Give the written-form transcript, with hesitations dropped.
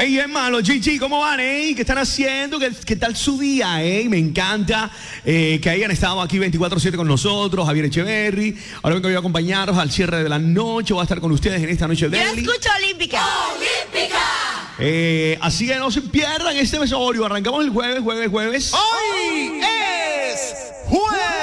Ey, hermano, Gigi, ¿cómo van, ¿Qué están haciendo? ¿Qué tal su día, Me encanta que hayan estado aquí 24/7 con nosotros, Javier Echeverry. Ahora vengo yo a acompañarlos al cierre de la noche. Voy a estar con ustedes en esta noche de Yo escucho Olímpica. Así que no se pierdan este episodio. Arrancamos el jueves. Hoy es jueves.